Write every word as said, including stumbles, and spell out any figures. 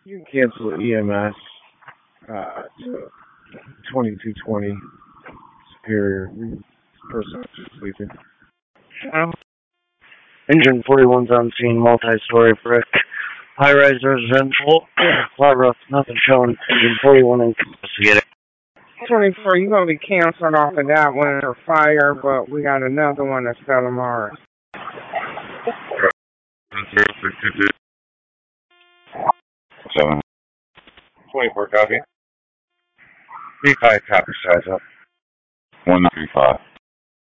You can cancel E M S uh, to twenty-two twenty Superior. Person sleeping. Um, Engine forty-one's on scene, multi-story brick, high-rise residential, flat roof, nothing showing. Engine forty-one investigating. twenty-four, you're going to be canceled off of that one for fire, but we got another one that's selling ours. Seven. twenty-four copy. B five copy, size up. One three five.